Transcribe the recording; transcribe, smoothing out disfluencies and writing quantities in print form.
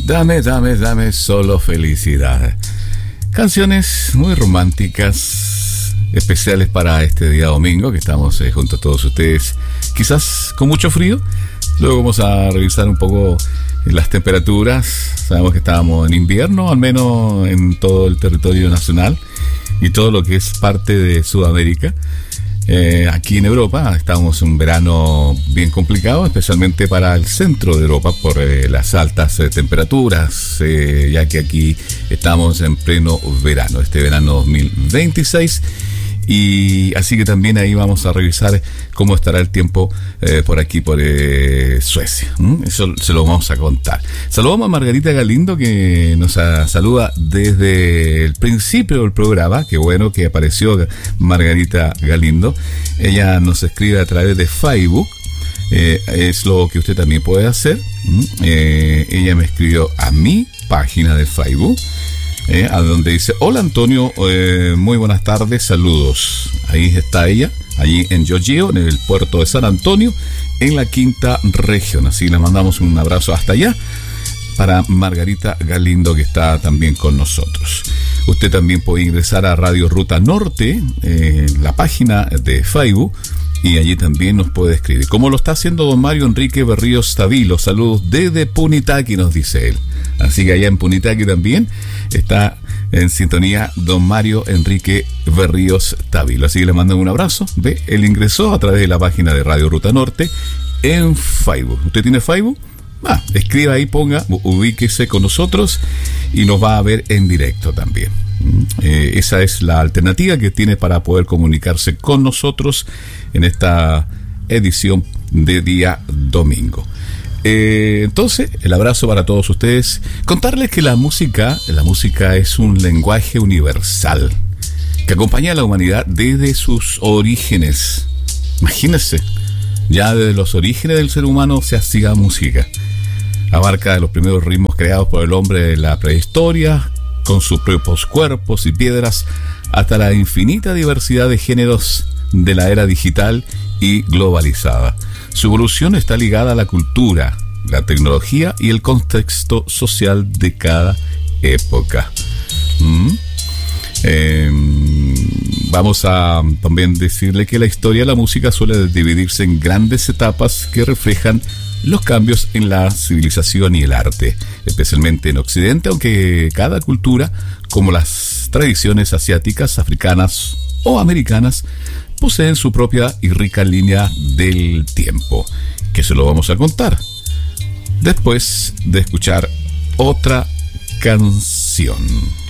Dame solo felicidad. Canciones muy románticas, especiales para este día domingo, que estamos junto a todos ustedes, quizás con mucho frío. Luego vamos a revisar un poco las temperaturas. Sabemos que estábamos en invierno, al menos en todo el territorio nacional y todo lo que es parte de Sudamérica. Aquí en Europa estamos en un verano bien complicado, especialmente para el centro de Europa por las altas temperaturas, ya que aquí estamos en pleno verano, este verano 2026. Y así que también ahí vamos a revisar cómo estará el tiempo por aquí, por Suecia. Eso se lo vamos a contar. Saludamos a Margarita Galindo, que nos saluda desde el principio del programa. Qué bueno que apareció Margarita Galindo. Ella nos escribe a través de Facebook. Es lo que usted también puede hacer. Ella me escribió a mi página de Facebook, a donde dice: hola Antonio, muy buenas tardes, saludos. Ahí está ella, allí en Giorgio, en el puerto de San Antonio, en la quinta región. Así le mandamos un abrazo hasta allá para Margarita Galindo, que está también con nosotros. Usted también puede ingresar a Radio Ruta Norte, la página de Facebook, y allí también nos puede escribir, como lo está haciendo don Mario Enrique Berríos Tavilo. Saludos desde Punitaqui, nos dice él. Así que allá en Punitaqui también está en sintonía don Mario Enrique Berríos Tavilo. Así que le mando un abrazo. Ve, él ingresó a través de la página de Radio Ruta Norte en Facebook. ¿Usted tiene Facebook? Escriba ahí, ponga, ubíquese con nosotros y nos va a ver en directo también. Esa es la alternativa que tiene para poder comunicarse con nosotros en esta edición de día domingo. Entonces, el abrazo para todos ustedes. Contarles que la música es un lenguaje universal que acompaña a la humanidad desde sus orígenes. Imagínense, ya desde los orígenes del ser humano se hacía música. Abarca los primeros ritmos creados por el hombre de la prehistoria, con sus propios cuerpos y piedras, hasta la infinita diversidad de géneros de la era digital y globalizada. Su evolución está ligada a la cultura, la tecnología y el contexto social de cada época. Vamos a también decirle que la historia de la música suele dividirse en grandes etapas que reflejan los cambios en la civilización y el arte, especialmente en Occidente, aunque cada cultura, como las tradiciones asiáticas, africanas o americanas, poseen su propia y rica línea del tiempo, que se lo vamos a contar después de escuchar otra canción.